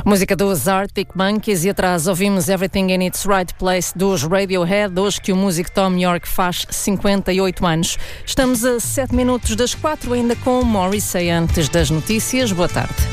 Música dos Arctic Monkeys e atrás ouvimos Everything in Its Right Place dos Radiohead, hoje que o músico Thom Yorke faz 58 anos. Estamos a 7 minutos das 4, ainda com Morrissey antes das notícias. Boa tarde.